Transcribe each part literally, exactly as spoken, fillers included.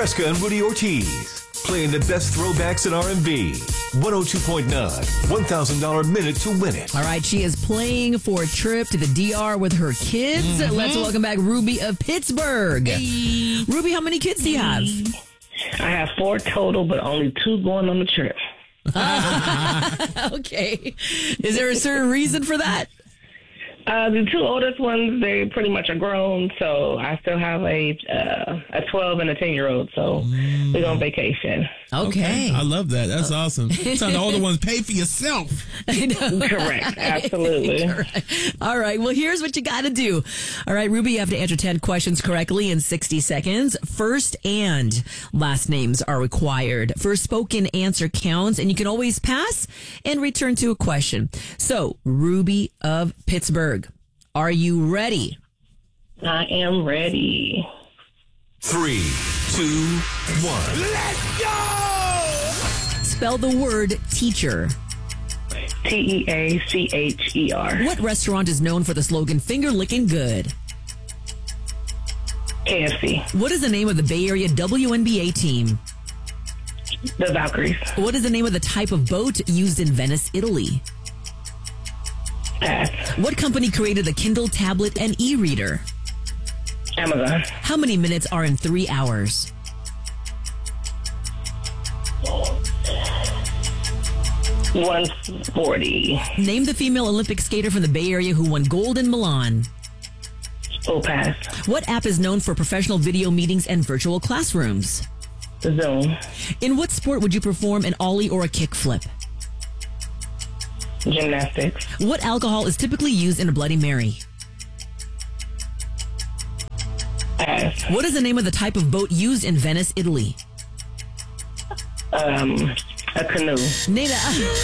Fresca and Rudy Ortiz, playing the best throwbacks in R and B. one oh two point nine, one thousand dollars minute to win it. All right, she is playing for a trip to the D R with her kids. Mm-hmm. Let's welcome back Ruby of Pittsburgh. Hey. Ruby, how many kids do you have? I have four total, but only two going on the trip. Okay. Is there a certain reason for that? Uh, the two oldest ones, they pretty much are grown, so I still have a uh, a twelve and a ten-year-old, so mm. we go on vacation. Okay. okay. I love that. That's awesome. So the older ones pay for yourself. I know. Correct. Absolutely. Correct. All right. Well, here's what you got to do. All right, Ruby, you have to answer ten questions correctly in sixty seconds. First and last names are required. First spoken answer counts, and you can always pass and return to a question. So, Ruby of Pittsburgh. Are you ready? I am ready. Three, two, one. Let's go! Spell the word teacher. T E A C H E R. What restaurant is known for the slogan finger licking good? K F C. What is the name of the Bay Area W N B A team? The Valkyries. What is the name of the type of boat used in Venice, Italy? Pass. What company created the Kindle tablet and e-reader? Amazon. How many minutes are in three hours? one forty. Name the female Olympic skater from the Bay Area who won gold in Milan. Oh, pass. What app is known for professional video meetings and virtual classrooms? Zoom. In what sport would you perform an ollie or a kickflip? Gymnastics. What alcohol is typically used in a Bloody Mary? Pass. What is the name of the type of boat used in Venice, Italy? Um, a canoe. Nina,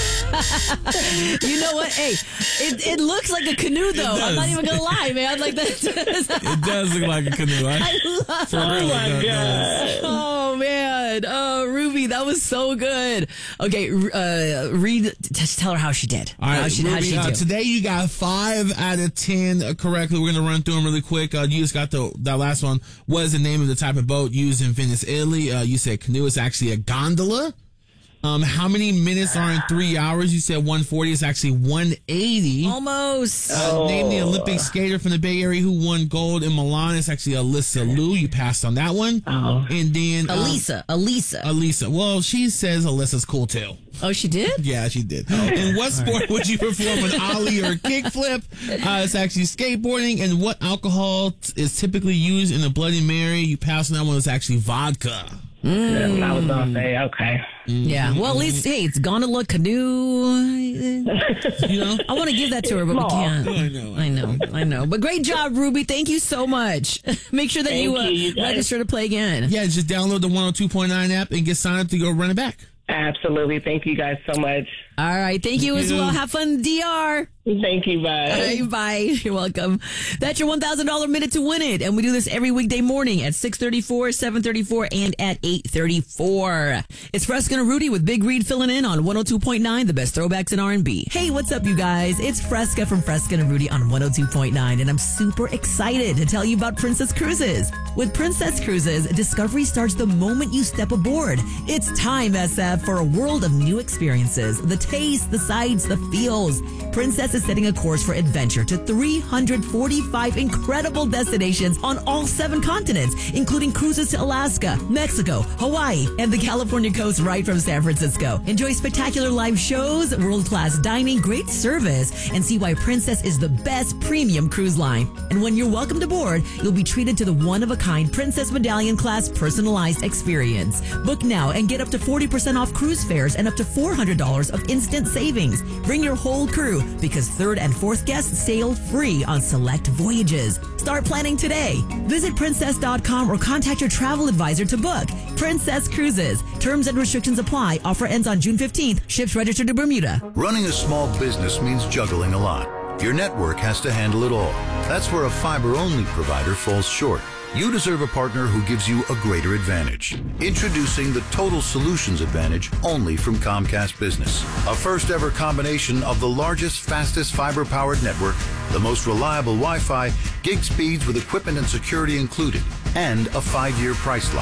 you know what? Hey, it, it looks like a canoe, though. I'm not even gonna lie, man. Like that. It does look like a canoe. I, I love. Oh my god. Oh man. Oh, Ruby, that was so good. Okay, uh, read. Just tell her how she did. All right, how she, Ruby, how she uh, do? today you got five out of ten uh, correctly. We're gonna run through them really quick. Uh, you just got the that last one. What is the name of the type of boat used in Venice, Italy? Uh, you said canoe. It's actually a gondola. Um, how many minutes are in three hours? You said one forty. It's actually one eighty. Almost. Uh, Oh. Name the Olympic skater from the Bay Area who won gold in Milan. It's actually Alyssa Liu. You passed on that one. Oh. And then um, Elisa. Elisa. Alyssa. Well, she says Alyssa's cool too. Oh, she did? Yeah, she did. In what sport would you perform an ollie or a kickflip? Uh, it's actually skateboarding. And what alcohol t- is typically used in a Bloody Mary? You passed on that one. It's actually vodka. Mm. I was gonna say, okay. Yeah. Well, at least, hey, it's gondola, canoe. You know? I want to give that to her, but we can't. I know. I know. I know. But great job, Ruby. Thank you so much. Make sure that Thank you, uh, you, you guys. register to play again. Yeah, just download the one oh two point nine app and get signed up to go run it back. Absolutely. Thank you guys so much. All right. Thank you as you. well. Have fun, D R. Thank you. Bye. Hey, bye. You're welcome. That's your one thousand dollars minute to win it. And we do this every weekday morning at six thirty-four, seven thirty-four, and at eight thirty-four. It's Fresca and Rudy with Big Reed filling in on one oh two point nine, the best throwbacks in R and B. Hey, what's up, you guys? It's Fresca from Fresca and Rudy on one oh two point nine, and I'm super excited to tell you about Princess Cruises. With Princess Cruises, discovery starts the moment you step aboard. It's time, S F, for a world of new experiences. The taste, the sights, the feels. Princess is setting a course for adventure to three hundred forty-five incredible destinations on all seven continents, including cruises to Alaska, Mexico, Hawaii, and the California coast right from San Francisco. Enjoy spectacular live shows, world-class dining, great service, and see why Princess is the best premium cruise line. And when you're welcomed aboard, you'll be treated to the one-of-a-kind Princess Medallion class personalized experience. Book now and get up to forty percent off cruise fares and up to four hundred dollars of instant savings. Bring your whole crew because third and fourth guests sail free on select voyages. Start planning today. Visit princess dot com or contact your travel advisor to book. Princess Cruises. Terms and restrictions apply. Offer ends on June fifteenth. Ships registered to Bermuda. Running a small business means juggling a lot. Your network has to handle it all. That's where a fiber-only provider falls short. You deserve a partner who gives you a greater advantage. Introducing the Total Solutions Advantage only from Comcast Business. A first ever combination of the largest, fastest fiber-powered network, the most reliable Wi-Fi, gig speeds with equipment and security included, and a five-year price lock.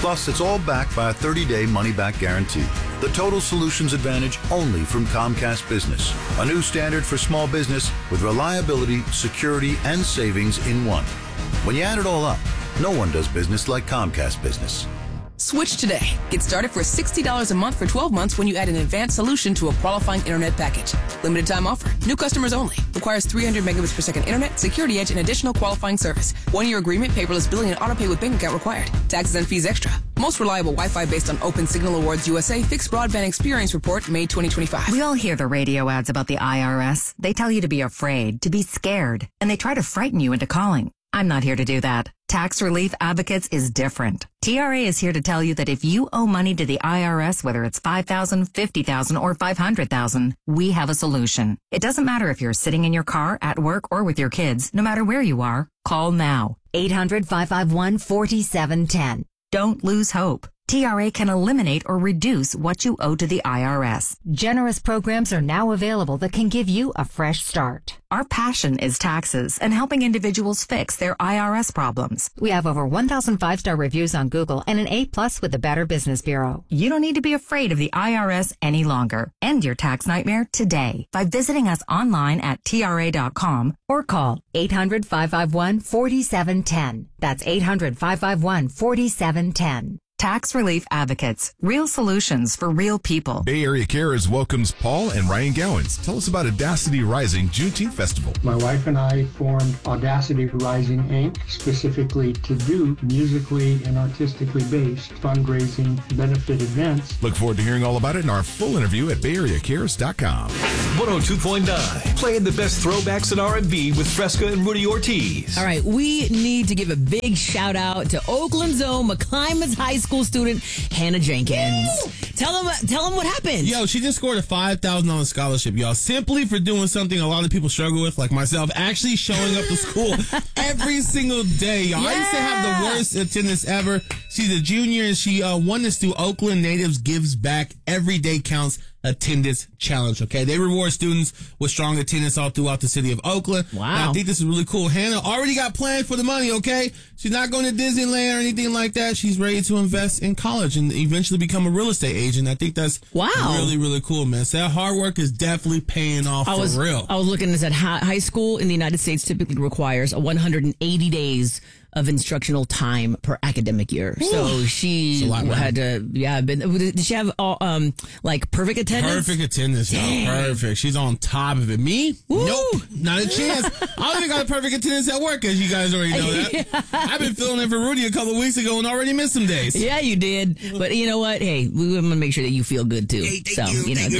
Plus, it's all backed by a thirty-day money-back guarantee. The Total Solutions Advantage only from Comcast Business. A new standard for small business with reliability, security, and savings in one. When you add it all up, no one does business like Comcast Business. Switch today. Get started for sixty dollars a month for twelve months when you add an advanced solution to a qualifying internet package. Limited time offer. New customers only. Requires three hundred megabits per second internet, security edge, and additional qualifying service. One-year agreement, paperless billing, and auto pay with bank account required. Taxes and fees extra. Most reliable Wi-Fi based on Open Signal Awards U S A Fixed Broadband Experience Report, May twenty twenty-five. We all hear the radio ads about the I R S. They tell you to be afraid, to be scared, and they try to frighten you into calling. I'm not here to do that. Tax Relief Advocates is different. T R A is here to tell you that if you owe money to the I R S, whether it's five thousand dollars, fifty thousand dollars, or five hundred thousand dollars, we have a solution. It doesn't matter if you're sitting in your car, at work, or with your kids. No matter where you are, call now. eight hundred, five five one, four seven one zero. Don't lose hope. T R A can eliminate or reduce what you owe to the I R S. Generous programs are now available that can give you a fresh start. Our passion is taxes and helping individuals fix their I R S problems. We have over one thousand five-star reviews on Google and an A plus with the Better Business Bureau. You don't need to be afraid of the I R S any longer. End your tax nightmare today by visiting us online at T R A dot com or call eight hundred, five five one, four seven one zero. That's eight hundred, five five one, four seven one zero. Tax Relief Advocates. Real solutions for real people. Bay Area Cares welcomes Paul and Ryan Gowans. Tell us about Audacity Rising Juneteenth Festival. My wife and I formed Audacity Rising, Incorporated specifically to do musically and artistically based fundraising benefit events. Look forward to hearing all about it in our full interview at bay area cares dot com. one oh two point nine, playing the best throwbacks in R and B with Fresca and Rudy Ortiz. All right, we need to give a big shout out to Oakland's own McClymonds High School student Hannah Jenkins. Woo! Tell him, tell him what happened. Yo, she just scored a five thousand dollars scholarship, y'all, simply for doing something a lot of people struggle with, like myself, actually showing up to school every single day, y'all. Yeah. I used to have the worst attendance ever. She's a junior, and she uh, won this through Oakland Natives Gives Back Every Day Counts attendance challenge. Okay, they reward students with strong attendance all throughout the city of Oakland. Wow. Now, I think this is really cool. Hannah already got plans for the money. Okay, she's not going to Disneyland or anything like that. She's ready to invest in college and eventually become a real estate agent. I think that's wow, really really cool, man. So that hard work is definitely paying off I for was, real. I was looking at that. High school in the United States typically requires a one hundred eighty days of instructional time per academic year. Ooh. So she lot, had to, yeah, been, did she have all, um, like perfect attendance? Perfect attendance, y'all. Perfect. She's on top of it. Me? Ooh. Nope. Not a chance. I don't even got a perfect attendance at work, as you guys already know that. Yeah. I've been filling in for Rudy a couple of weeks ago and already missed some days. Yeah, you did. But you know what? Hey, we want to make sure that you feel good too. Hey, thank so, you, you know, thank go